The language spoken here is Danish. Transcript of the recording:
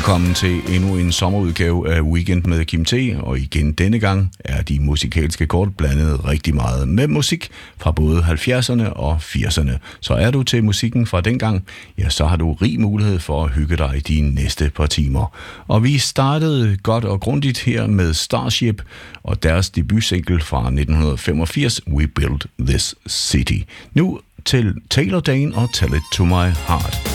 Velkommen til endnu en sommerudgave af Weekend med Kim T. Og igen denne gang er de musikalske kort blandet rigtig meget med musik fra både 70'erne og 80'erne. Så er du til musikken fra dengang, ja, så har du rig mulighed for at hygge dig de næste par timer. Og vi startede godt og grundigt her med Starship og deres debutsingle fra 1985, We Built This City. Nu til Taylor Dane og Tell It To My Heart.